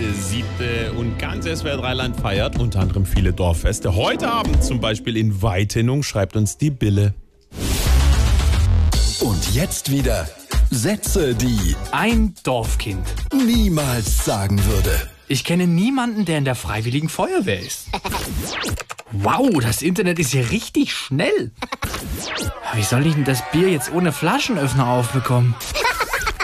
7. und ganz SWR3-Land feiert unter anderem viele Dorffeste. Heute Abend zum Beispiel in Weitenung, schreibt uns die Bille. Und jetzt wieder Sätze, die Ein Dorfkind. niemals sagen würde. Ich kenne niemanden, der in der Freiwilligen Feuerwehr ist. Wow, das Internet ist hier richtig schnell. Wie soll ich denn das Bier jetzt ohne Flaschenöffner aufbekommen?